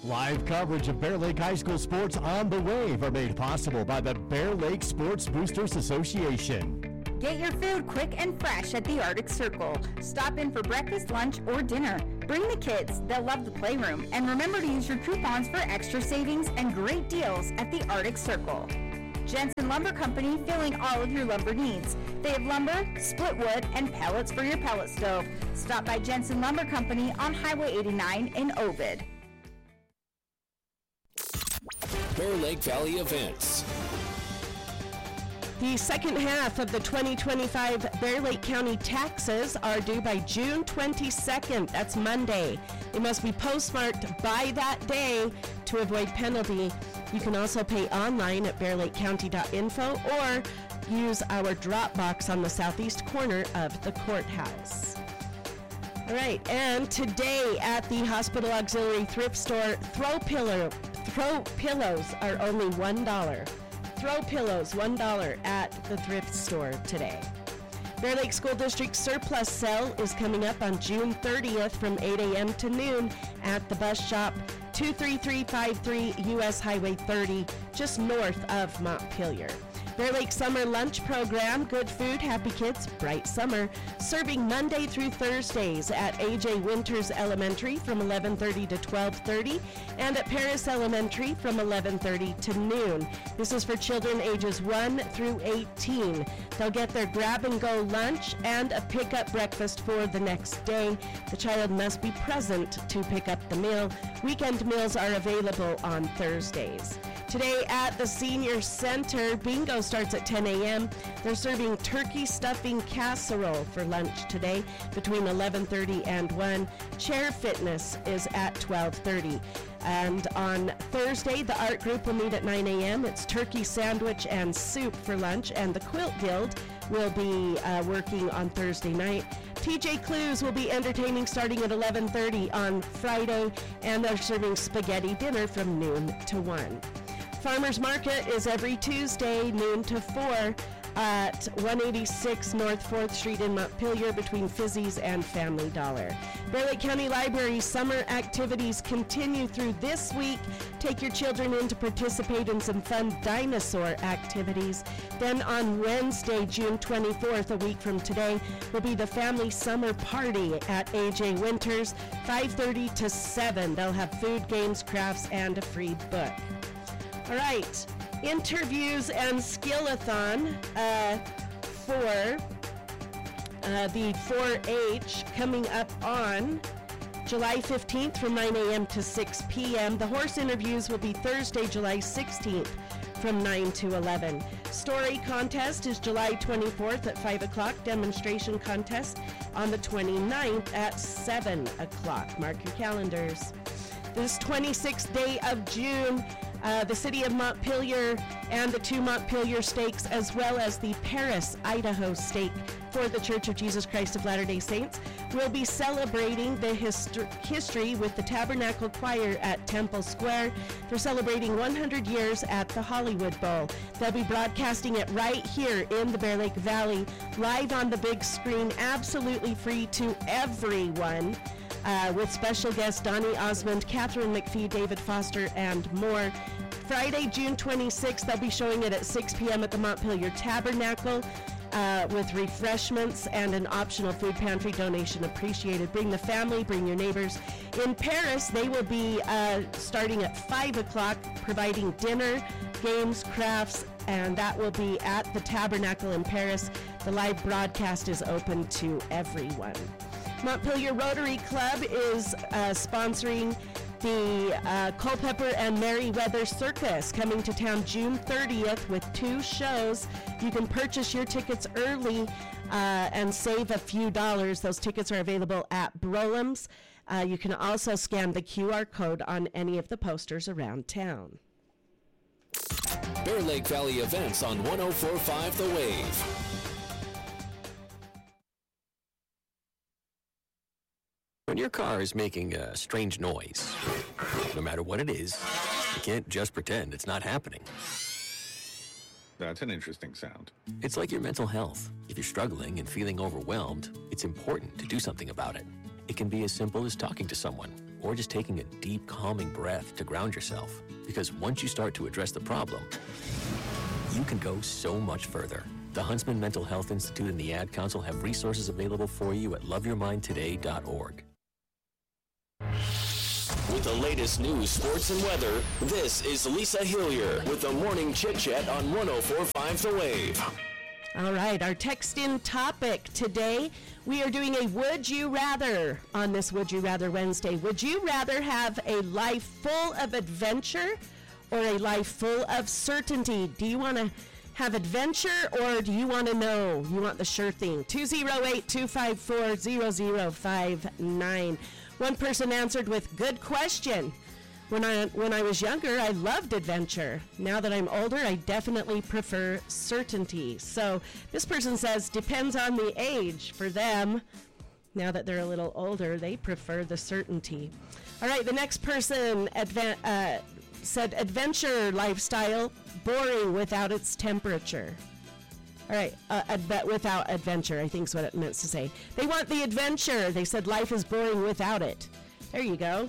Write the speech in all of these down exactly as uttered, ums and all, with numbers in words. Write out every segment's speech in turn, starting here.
Live coverage of Bear Lake High School sports on the Wave are made possible by the Bear Lake Sports Boosters Association. Get your food quick and fresh at the Arctic Circle. Stop in for breakfast, lunch, or dinner. Bring the kids. They'll love the playroom. And remember to use your coupons for extra savings and great deals at the Arctic Circle. Jensen Lumber Company, filling all of your lumber needs. They have lumber, split wood, and pellets for your pellet stove. Stop by Jensen Lumber Company on Highway eighty-nine in Ovid. Bear Lake Valley events. The second half of the twenty twenty-five Bear Lake County taxes are due by June twenty-second. That's Monday. They must be postmarked by that day to avoid penalty. You can also pay online at bear lake county dot info or use our drop box on the southeast corner of the courthouse. All right, and today at the Hospital Auxiliary Thrift Store, throw pillow, throw pillows are only one dollar. Throw pillows, one dollar at the thrift store today. Bear Lake School District surplus sale is coming up on June thirtieth from eight a.m. to noon at the bus shop, two three three five three U S Highway thirty, just north of Montpelier. Bear Lake Summer Lunch Program, good food, happy kids, bright summer, serving Monday through Thursdays at A J Winters Elementary from eleven thirty to twelve thirty and at Paris Elementary from eleven thirty to noon. This is for children ages one through eighteen. They'll get their grab-and-go lunch and a pick-up breakfast for the next day. The child must be present to pick up the meal. Weekend meals are available on Thursdays. Today at the Senior Center, bingo starts at ten a.m. They're serving turkey stuffing casserole for lunch today between eleven thirty and one. Chair fitness is at twelve thirty. And on Thursday, the art group will meet at nine a.m. It's turkey sandwich and soup for lunch, and the Quilt Guild will be uh, working on Thursday night. T J Clues will be entertaining starting at eleven thirty on Friday, and they're serving spaghetti dinner from noon to one. Farmers Market is every Tuesday, noon to four, at one eighty-six North fourth Street in Montpelier between Fizzy's and Family Dollar. Bear Lake County Library summer activities continue through this week. Take your children in to participate in some fun dinosaur activities. Then on Wednesday, June twenty-fourth, a week from today, will be the Family Summer Party at A J Winters, five thirty to seven. They'll have food, games, crafts, and a free book. All right, interviews and skill-a-thon uh, for uh, the four H coming up on July fifteenth from nine a.m. to six p.m. The horse interviews will be Thursday, July sixteenth from nine to eleven. Story contest is July twenty-fourth at five o'clock. Demonstration contest on the twenty-ninth at seven o'clock. Mark your calendars. This twenty-sixth day of June, Uh, the city of Montpelier and the two Montpelier stakes, as well as the Paris, Idaho stake for the Church of Jesus Christ of Latter-day Saints, will be celebrating the hist- history with the Tabernacle Choir at Temple Square. They're celebrating one hundred years at the Hollywood Bowl. They'll be broadcasting it right here in the Bear Lake Valley, live on the big screen, absolutely free to everyone. Uh, with special guests Donnie Osmond, Catherine McPhee, David Foster, and more. Friday, June twenty-sixth, they'll be showing it at six p.m. at the Montpelier Tabernacle uh, with refreshments and an optional food pantry donation appreciated. Bring the family, bring your neighbors. In Paris, they will be uh, starting at five o'clock, providing dinner, games, crafts, and that will be at the Tabernacle in Paris. The live broadcast is open to everyone. Montpelier Rotary Club is uh, sponsoring the uh, Culpeper and Merriweather Circus coming to town June thirtieth with two shows. You can purchase your tickets early uh, and save a few dollars. Those tickets are available at Brolam's. Uh, you can also scan the Q R code on any of the posters around town. Bear Lake Valley events on one oh four point five The Wave. When your car is making a strange noise, no matter what it is, you can't just pretend it's not happening. That's an interesting sound. It's like your mental health. If you're struggling and feeling overwhelmed, it's important to do something about it. It can be as simple as talking to someone or just taking a deep, calming breath to ground yourself. Because once you start to address the problem, you can go so much further. The Huntsman Mental Health Institute and the Ad Council have resources available for you at love your mind today dot org. With the latest news, sports, and weather, this is Lisa Hillier with the Morning Chit Chat on one oh four point five The Wave. All right, our text-in topic today, we are doing a Would You Rather on this Would You Rather Wednesday. Would you rather have a life full of adventure or a life full of certainty? Do you want to have adventure or do you want to know? You want the sure thing. two oh eight, two five four, zero zero five nine. One person answered with, good question. When I when I was younger, I loved adventure. Now that I'm older, I definitely prefer certainty. So this person says, depends on the age. For them, now that they're a little older, they prefer the certainty. All right, the next person adva- uh, said, adventure lifestyle, boring without its temperature. All right, uh, ad- without adventure, I think is what it meant to say. They want the adventure. They said life is boring without it. There you go.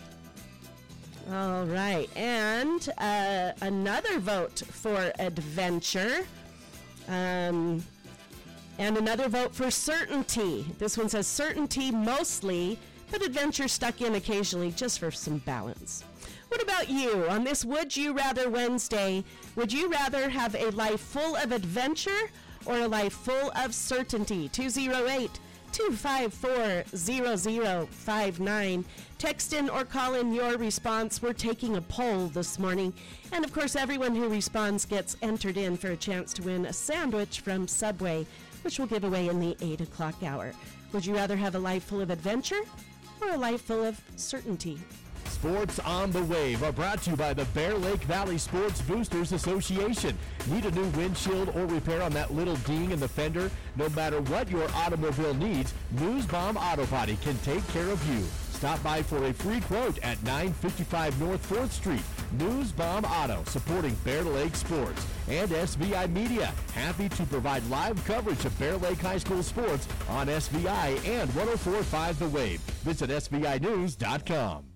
All right, and uh, another vote for adventure. Um, and another vote for certainty. This one says certainty mostly, but adventure stuck in occasionally just for some balance. What about you? On this Would You Rather Wednesday, would you rather have a life full of adventure or a life full of certainty? two oh eight, two five four, zero zero five nine. Text in or call in your response. We're taking a poll this morning. And of course, everyone who responds gets entered in for a chance to win a sandwich from Subway, which we'll give away in the eight o'clock hour. Would you rather have a life full of adventure or a life full of certainty? Sports on the Wave are brought to you by the Bear Lake Valley Sports Boosters Association. Need a new windshield or repair on that little ding in the fender? No matter what your automobile needs, Newsbomb Auto Body can take care of you. Stop by for a free quote at nine fifty-five North fourth Street. Newsbomb Auto, supporting Bear Lake Sports. And S V I Media, happy to provide live coverage of Bear Lake High School sports on S V I and one oh four point five The Wave. Visit S V I news dot com.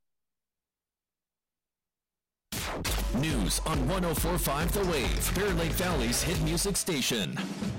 News on one oh four point five The Wave, Bear Lake Valley's hit music station.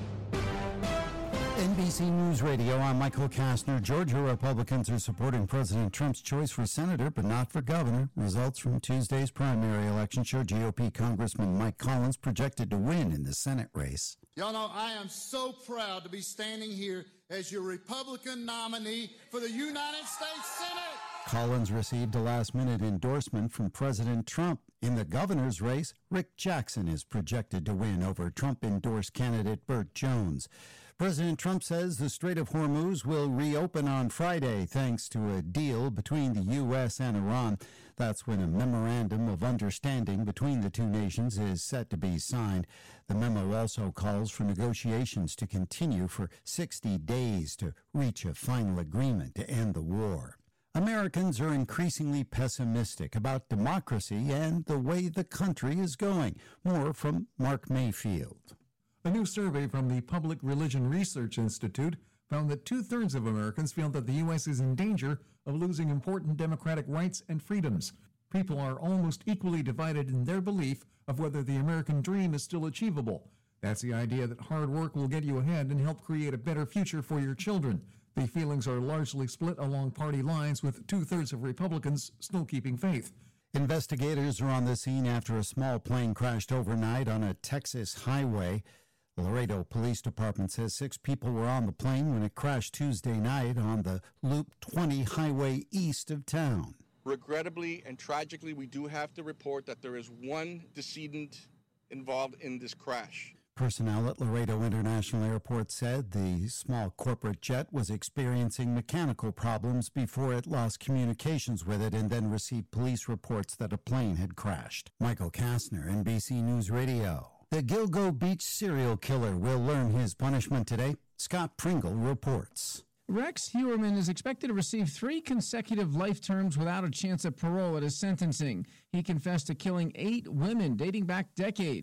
N B C News Radio, I'm Michael Kastner. Georgia Republicans are supporting President Trump's choice for senator, but not for governor. Results from Tuesday's primary election show G O P Congressman Mike Collins projected to win in the Senate race. Y'all know I am so proud to be standing here as your Republican nominee for the United States Senate. Collins received a last-minute endorsement from President Trump. In the governor's race, Rick Jackson is projected to win over Trump-endorsed candidate Burt Jones. President Trump says the Strait of Hormuz will reopen on Friday thanks to a deal between the U S and Iran. That's when a memorandum of understanding between the two nations is set to be signed. The memo also calls for negotiations to continue for sixty days to reach a final agreement to end the war. Americans are increasingly pessimistic about democracy and the way the country is going. More from Mark Mayfield. A new survey from the Public Religion Research Institute found that two-thirds of Americans feel that the U S is in danger of losing important democratic rights and freedoms. People are almost equally divided in their belief of whether the American dream is still achievable. That's the idea that hard work will get you ahead and help create a better future for your children. The feelings are largely split along party lines, with two-thirds of Republicans still keeping faith. Investigators are on the scene after a small plane crashed overnight on a Texas highway. The Laredo Police Department says six people were on the plane when it crashed Tuesday night on the Loop twenty highway east of town. Regrettably and tragically, we do have to report that there is one decedent involved in this crash. Personnel at Laredo International Airport said the small corporate jet was experiencing mechanical problems before it lost communications with it and then received police reports that a plane had crashed. Michael Kastner, N B C News Radio. The Gilgo Beach serial killer will learn his punishment today. Scott Pringle reports. Rex Heuermann is expected to receive three consecutive life terms without a chance of parole at his sentencing. He confessed to killing eight women dating back decades.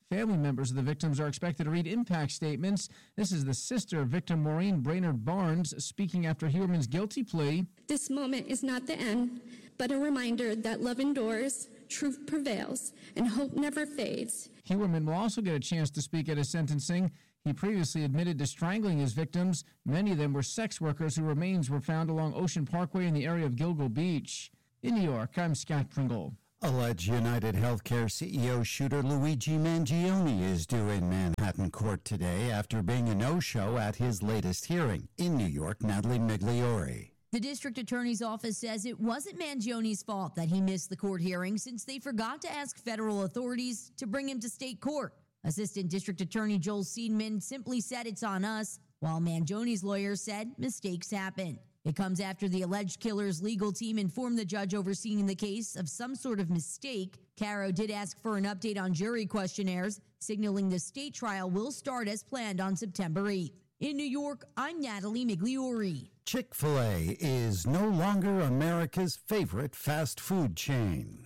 Family members of the victims are expected to read impact statements. This is the sister of victim Maureen Brainerd Barnes speaking after Huerman's guilty plea. This moment is not the end, but a reminder that love endures, truth prevails, and hope never fades. Huerman will also get a chance to speak at his sentencing. He previously admitted to strangling his victims. Many of them were sex workers whose remains were found along Ocean Parkway in the area of Gilgo Beach. In New York, I'm Scott Pringle. Alleged United Healthcare C E O shooter Luigi Mangione is due in Manhattan court today after being a no-show at his latest hearing. In New York, Natalie Migliori. The district attorney's office says it wasn't Mangione's fault that he missed the court hearing since they forgot to ask federal authorities to bring him to state court. Assistant District Attorney Joel Seidman simply said it's on us, while Mangione's lawyer said mistakes happen. It comes after the alleged killer's legal team informed the judge overseeing the case of some sort of mistake. Caro did ask for an update on jury questionnaires, signaling the state trial will start as planned on September eighth. In New York, I'm Natalie Migliori. Chick-fil-A is no longer America's favorite fast food chain.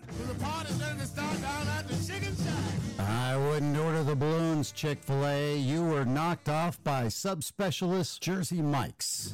I wouldn't order the balloons, Chick-fil-A. You were knocked off by subspecialist Jersey Mike's.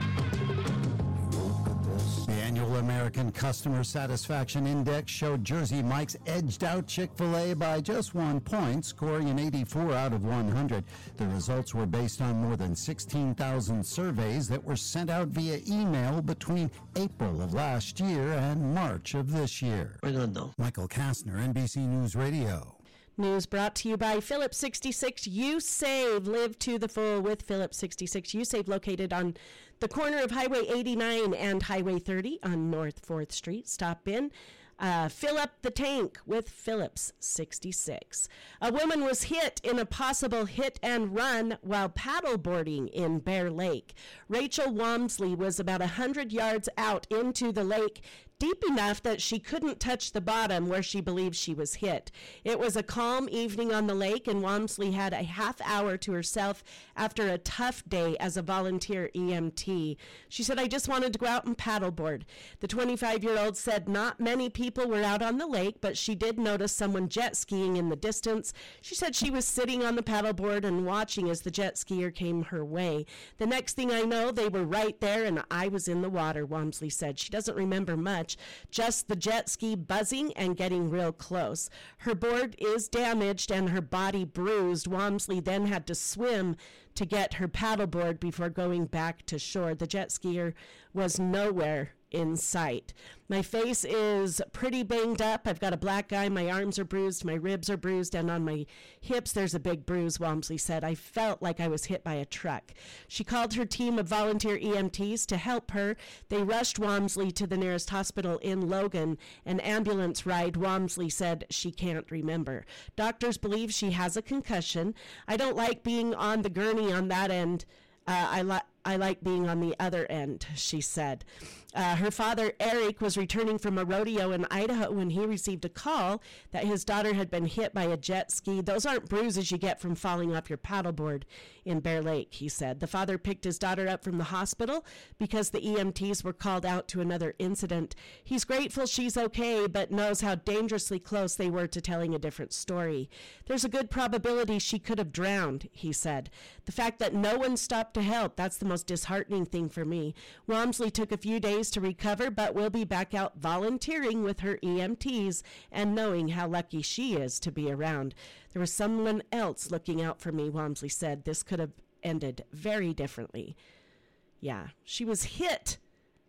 The annual American Customer Satisfaction Index showed Jersey Mike's edged out Chick-fil-A by just one point, scoring an eighty-four out of one hundred. The results were based on more than sixteen thousand surveys that were sent out via email between April of last year and March of this year. I don't know. Michael Kastner, N B C News Radio. News brought to you by Phillips sixty-six. You save. Live to the full with Phillips sixty-six. You save, located on the corner of Highway eighty-nine and Highway thirty on North fourth Street. Stop in. Uh, fill up the tank with Phillips sixty-six. A woman was hit in a possible hit and run while paddleboarding in Bear Lake. Rachel Walmsley was about one hundred yards out into the lake, deep enough that she couldn't touch the bottom where she believed she was hit. It was a calm evening on the lake, and Walmsley had a half hour to herself after a tough day as a volunteer E M T. She said, "I just wanted to go out and paddleboard." The twenty-five-year-old said not many people were out on the lake, but she did notice someone jet skiing in the distance. She said she was sitting on the paddleboard and watching as the jet skier came her way. "The next thing I know, they were right there, and I was in the water," Walmsley said. She doesn't remember much, just the jet ski buzzing and getting real close. Her board is damaged and her body bruised. Walmsley then had to swim to get her paddleboard before going back to shore. The jet skier was nowhere in sight. "My face is pretty banged up. I've got a black eye. My arms are bruised. My ribs are bruised. And on my hips, there's a big bruise," Walmsley said. "I felt like I was hit by a truck." She called her team of volunteer E M Ts to help her. They rushed Walmsley to the nearest hospital in Logan. An ambulance ride, Walmsley said she can't remember. Doctors believe she has a concussion. "I don't like being on the gurney on that end. Uh, I, li- I like being on the other end," she said. Uh, her father, Eric, was returning from a rodeo in Idaho when he received a call that his daughter had been hit by a jet ski. "Those aren't bruises you get from falling off your paddleboard in Bear Lake," he said. The father picked his daughter up from the hospital because the E M Ts were called out to another incident. He's grateful she's okay, but knows how dangerously close they were to telling a different story. "There's a good probability she could have drowned," he said. "The fact that no one stopped to help, that's the most disheartening thing for me." Walmsley took a few days to recover, but will be back out volunteering with her E M Ts and knowing how lucky she is to be around. "There was someone else looking out for me," Walmsley said. "This could have ended very differently." Yeah, she was hit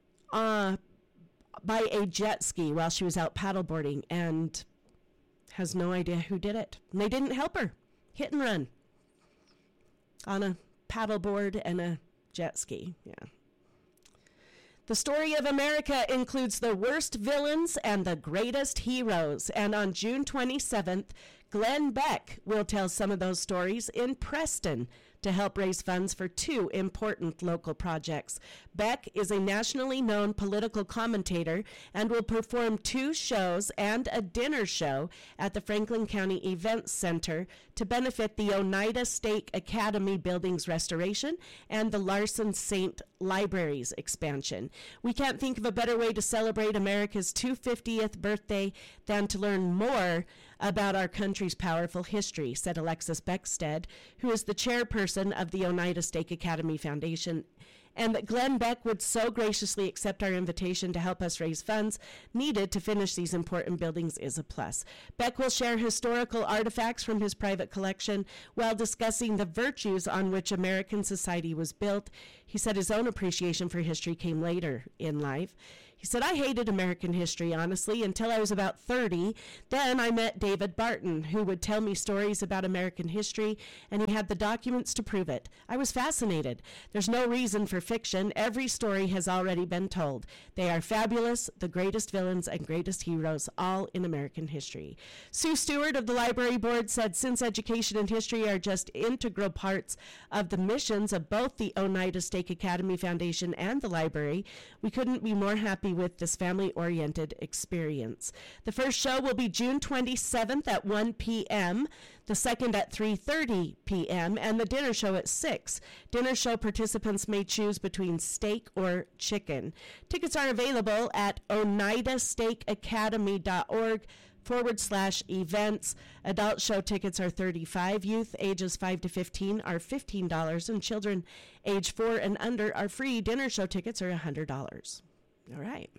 uh, by a jet ski while she was out paddleboarding and has no idea who did it. And they didn't help her. Hit and run on a paddleboard and a jet ski. Yeah. The story of America includes the worst villains and the greatest heroes. And on June twenty-seventh, Glenn Beck will tell some of those stories in Preston to help raise funds for two important local projects. Beck is a nationally known political commentator and will perform two shows and a dinner show at the Franklin County Events Center to benefit the Oneida State Academy building's restoration and the Larson Saint Library's expansion. We can't think of a better way to celebrate America's two hundred fiftieth birthday than to learn more about our country's powerful history, said Alexis Beckstead, who is the chairperson of the Oneida Stake Academy Foundation, and that Glenn Beck would so graciously accept our invitation to help us raise funds needed to finish these important buildings is a plus. Beck will share historical artifacts from his private collection while discussing the virtues on which American society was built. He said his own appreciation for history came later in life. He said, I hated American history, honestly, until I was about thirty. Then I met David Barton, who would tell me stories about American history, and he had the documents to prove it. I was fascinated. There's no reason for fiction. Every story has already been told. They are fabulous, the greatest villains and greatest heroes, all in American history. Sue Stewart of the Library Board said, since education and history are just integral parts of the missions of both the Oneida Stake Academy Foundation and the library, we couldn't be more happy with this family-oriented experience. The first show will be June twenty-seventh at one p.m., the second at three thirty p.m., and the dinner show at six. Dinner show participants may choose between steak or chicken. Tickets are available at oneida stake academy dot org forward slash events. Adult show tickets are thirty-five dollars. Youth ages five to fifteen are fifteen dollars, and children age four and under are free. Dinner show tickets are one hundred dollars. All right.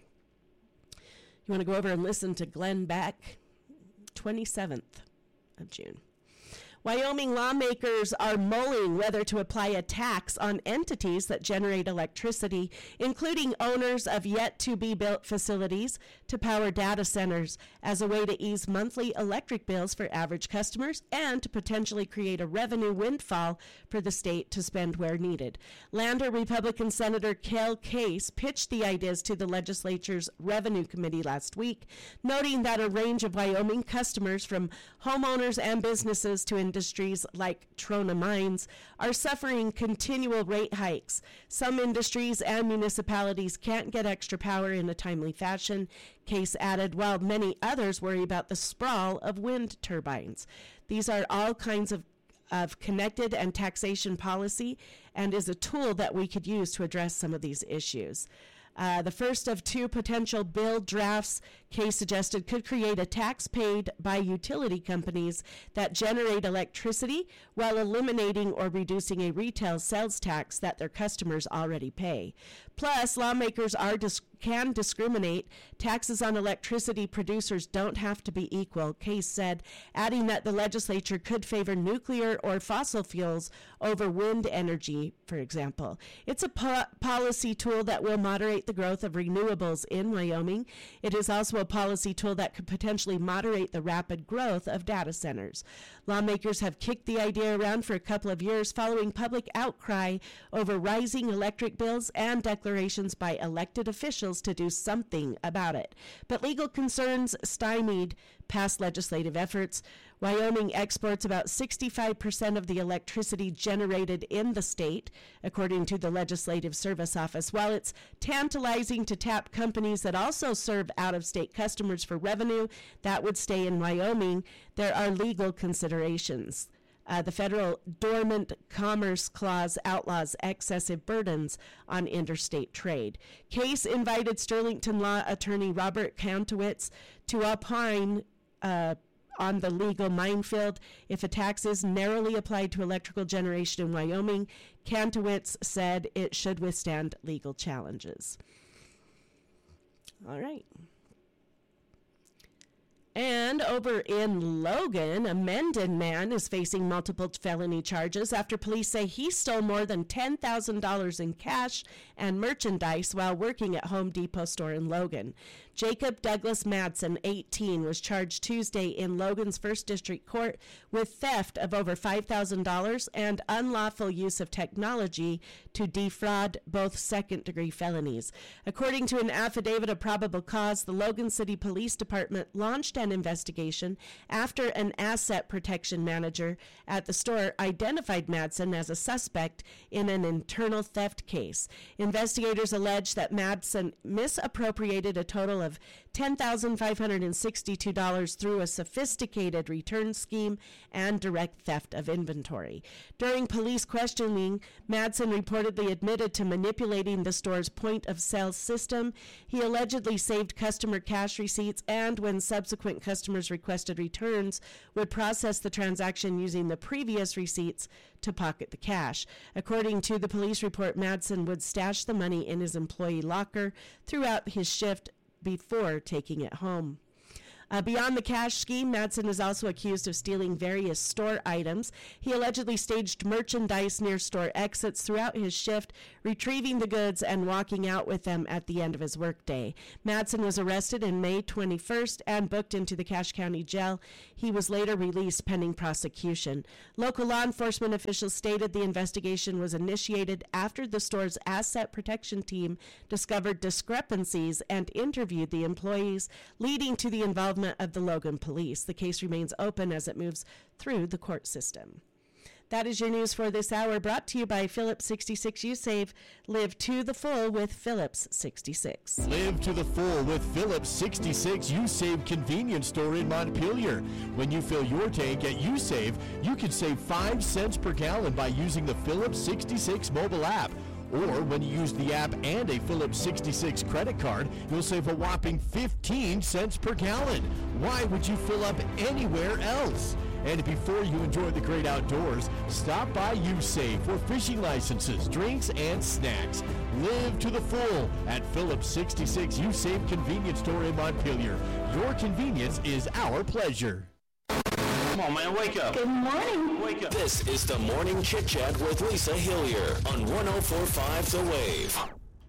You want to go over and listen to Glenn Beck? twenty-seventh of June. Wyoming lawmakers are mulling whether to apply a tax on entities that generate electricity, including owners of yet-to-be-built facilities, to power data centers as a way to ease monthly electric bills for average customers and to potentially create a revenue windfall for the state to spend where needed. Lander Republican Senator Kel Case pitched the ideas to the legislature's Revenue Committee last week, noting that a range of Wyoming customers, from homeowners and businesses to industries like Trona Mines, are suffering continual rate hikes. Some industries and municipalities can't get extra power in a timely fashion, Case added, while many others worry about the sprawl of wind turbines. These are all kinds of of connected and taxation policy, and is a tool that we could use to address some of these issues. Uh, the first of two potential bill drafts, Case suggested, could create a tax paid by utility companies that generate electricity while eliminating or reducing a retail sales tax that their customers already pay. Plus, lawmakers are dis- can discriminate. Taxes on electricity producers don't have to be equal, Case said, adding that the legislature could favor nuclear or fossil fuels over wind energy, for example. It's a po- policy tool that will moderate the growth of renewables in Wyoming. It is also a policy tool that could potentially moderate the rapid growth of data centers. Lawmakers have kicked the idea around for a couple of years following public outcry over rising electric bills and declarations by elected officials to do something about it. But legal concerns stymied past legislative efforts. Wyoming exports about sixty-five percent of the electricity generated in the state, according to the Legislative Service Office. While it's tantalizing to tap companies that also serve out-of-state customers for revenue that would stay in Wyoming, there are legal considerations. Uh, the federal Dormant Commerce Clause outlaws excessive burdens on interstate trade. Case invited Sterlington law attorney Robert Kantowitz to opine uh, on the legal minefield. If a tax is narrowly applied to electrical generation in Wyoming, Kantowitz said it should withstand legal challenges. All right. And over in Logan, a Mendon man is facing multiple felony charges after police say he stole more than ten thousand dollars in cash and merchandise while working at Home Depot store in Logan. Jacob Douglas Madsen, eighteen, was charged Tuesday in Logan's First District Court with theft of over five thousand dollars and unlawful use of technology to defraud, both second-degree felonies. According to an affidavit of probable cause, the Logan City Police Department launched an investigation after an asset protection manager at the store identified Madsen as a suspect in an internal theft case. Investigators allege that Madsen misappropriated a total of ten thousand five hundred sixty-two dollars through a sophisticated return scheme and direct theft of inventory. During police questioning, Madsen reportedly admitted to manipulating the store's point-of-sale system. He allegedly saved customer cash receipts, and when subsequent percent customers requested returns would process the transaction using the previous receipts to pocket the cash. According to the police report, Madsen would stash the money in his employee locker throughout his shift before taking it home. Uh, beyond the cash scheme, Madsen is also accused of stealing various store items. He allegedly staged merchandise near store exits throughout his shift, retrieving the goods and walking out with them at the end of his workday. Madsen was arrested on May twenty-first and booked into the Cache County Jail. He was later released pending prosecution. Local law enforcement officials stated the investigation was initiated after the store's asset protection team discovered discrepancies and interviewed the employees, leading to the involvement of the Logan police. The case remains open as it moves through the court system. That is your news for this hour, brought to you by Phillips sixty-six USAVE. Live to the full with Phillips sixty-six. Live to the full with Phillips sixty-six USAVE convenience store in Montpelier. When you fill your tank at USAVE, you can save five cents per gallon by using the Phillips sixty-six mobile app. Or when you use the app and a Phillips sixty-six credit card, you'll save a whopping fifteen cents per gallon. Why would you fill up anywhere else? And before you enjoy the great outdoors, stop by USAVE for fishing licenses, drinks, and snacks. Live to the full at Phillips sixty-six USAVE convenience store in Montpelier. Your convenience is our pleasure. Come on, man, wake up. Good morning. Wake up. This is the Morning Chit Chat with Lisa Hillier on one oh four point five The Wave.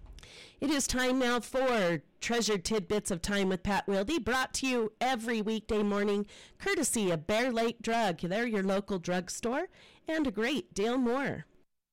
It is time now for Treasured Tidbits of Time with Pat Wilde, brought to you every weekday morning, courtesy of Bear Lake Drug. They're your local drugstore, and a great Dale Moore.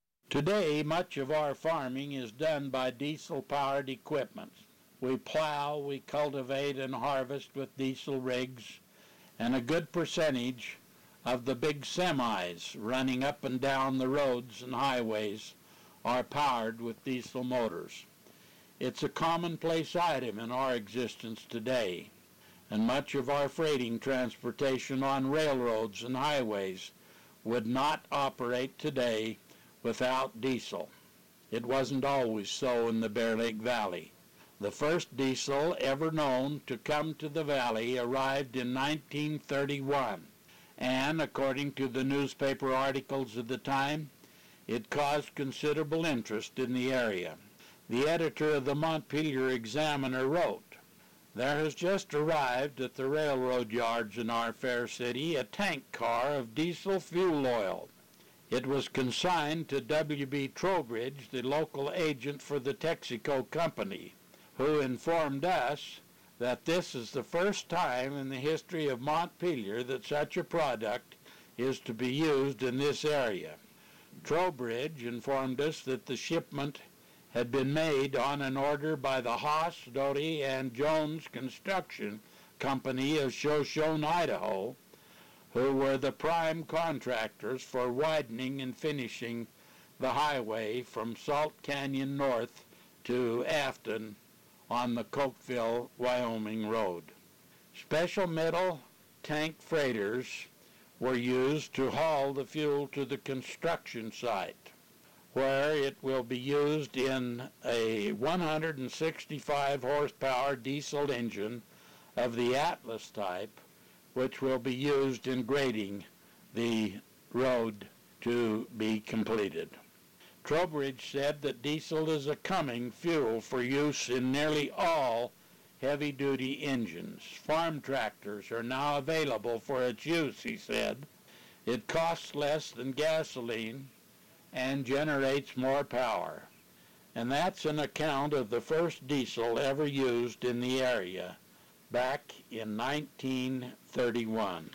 Today, much of our farming is done by diesel-powered equipment. We plow, we cultivate, and harvest with diesel rigs, and a good percentage of the big semis running up and down the roads and highways are powered with diesel motors. It's a commonplace item in our existence today, and much of our freighting transportation on railroads and highways would not operate today without diesel. It wasn't always so in the Bear Lake Valley. The first diesel ever known to come to the valley arrived in nineteen thirty-one, and according to the newspaper articles of the time, it caused considerable interest in the area. The editor of the Montpelier Examiner wrote, "There has just arrived at the railroad yards in our fair city a tank car of diesel fuel oil. It was consigned to W B Trowbridge, the local agent for the Texaco Company, who informed us that this is the first time in the history of Montpelier that such a product is to be used in this area. Trowbridge informed us that the shipment had been made on an order by the Haas, Doty, and Jones Construction Company of Shoshone, Idaho, who were the prime contractors for widening and finishing the highway from Salt Canyon North to Afton on the Cokeville, Wyoming Road. Special metal tank freighters were used to haul the fuel to the construction site, where it will be used in a one hundred sixty-five horsepower diesel engine of the Atlas type, which will be used in grading the road to be completed." Trowbridge said that diesel is a coming fuel for use in nearly all heavy-duty engines. Farm tractors are now available for its use, he said. It costs less than gasoline and generates more power. And that's an account of the first diesel ever used in the area back in nineteen thirty-one.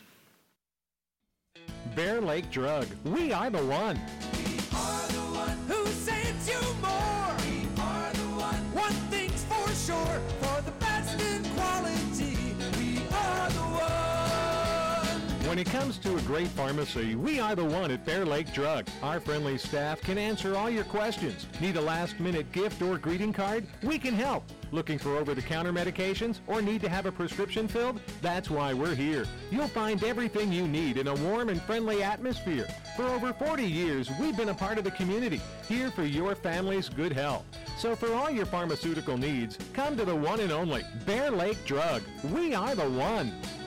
Bear Lake Drug. We are the one. Who saves you more? We are the one. One thing's for sure, for the best in quality, we are the one. When it comes to a great pharmacy, we are the one at Bear Lake Drug. Our friendly staff can answer all your questions. Need a last-minute gift or greeting card? We can help. Looking for over-the-counter medications or need to have a prescription filled? That's why we're here. You'll find everything you need in a warm and friendly atmosphere. For over forty years, we've been a part of the community, here for your family's good health. So for all your pharmaceutical needs, come to the one and only Bear Lake Drug. We are the one.